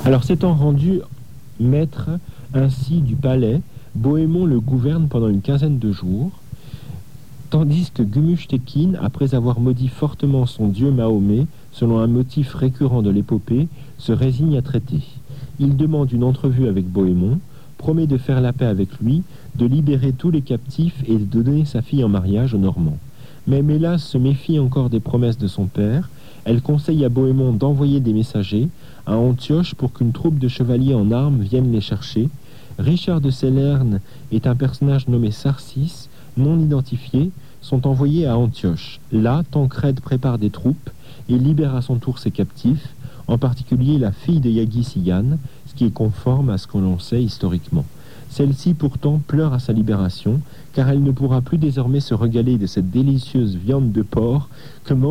Alors s'étant rendu maître ainsi du palais, Bohémond le gouverne pendant une quinzaine de jours, tandis que Gumush Tekin, après avoir maudit fortement son dieu Mahomet, selon un motif récurrent de l'épopée, se résigne à traiter. Il demande une entrevue avec Bohémond, promet de faire la paix avec lui, de libérer tous les captifs et de donner sa fille en mariage aux Normands. Mais Mélas se méfie encore des promesses de son père. Elle conseille à Bohémond d'envoyer des messagers à Antioche pour qu'une troupe de chevaliers en armes vienne les chercher. Richard de Célerne et un personnage nommé Sarcis, non identifié, sont envoyés à Antioche. Là, Tancrède prépare des troupes et libère à son tour ses captifs, en particulier la fille de Yaghi Sigane, ce qui est conforme à ce que l'on sait historiquement. Celle-ci pourtant pleure à sa libération, car elle ne pourra plus désormais se régaler de cette délicieuse viande de porc que mange